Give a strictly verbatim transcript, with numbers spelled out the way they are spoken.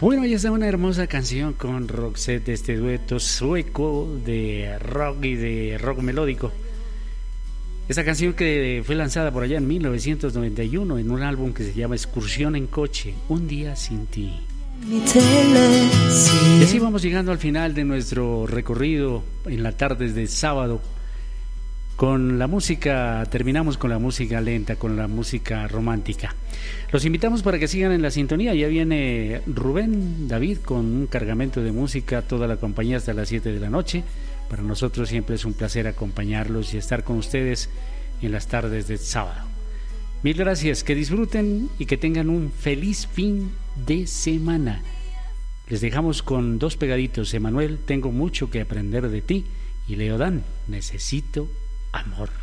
Bueno, ya está una hermosa canción con Roxette, de este dueto sueco de rock y de rock melódico. Esta canción que fue lanzada por allá en mil novecientos noventa y uno en un álbum que se llama Excursión en Coche, Un Día Sin Ti. Y así vamos llegando al final de nuestro recorrido en la tarde de sábado. Con la música, terminamos con la música lenta, con la música romántica. Los invitamos para que sigan en la sintonía. Ya viene Rubén David con un cargamento de música, toda la compañía hasta las siete de la noche. Para nosotros siempre es un placer acompañarlos y estar con ustedes en las tardes de sábado. Mil gracias, que disfruten y que tengan un feliz fin de semana. Les dejamos con dos pegaditos: Emanuel, tengo mucho que aprender de ti, y Leodán, necesito amor.